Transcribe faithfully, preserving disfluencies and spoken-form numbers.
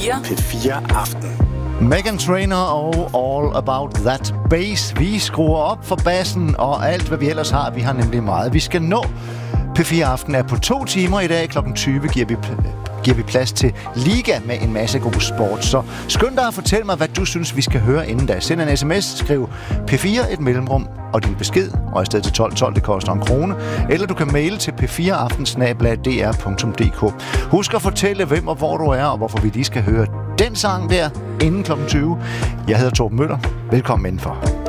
fire. P fire Aften. Meghan Trainor og All About That Bass. Vi skruer op for bassen og alt, hvad vi ellers har. Vi har nemlig meget. Vi skal nå. P fire Aften er på to timer i dag. klokken tyve giver vi, giver vi plads til Liga med en masse god sport. Så skynd dig at fortælle mig, hvad du synes, vi skal høre inden da. Send en sms, skriv P fire et mellemrum og din besked, og i stedet til tolv tolv, det koster en krone. Eller du kan maile til p fire aften snabel-a d r punktum d k. Husk at fortælle, hvem og hvor du er, og hvorfor vi lige skal høre den sang der inden klokken tyve. Jeg hedder Torben Møller. Velkommen indenfor.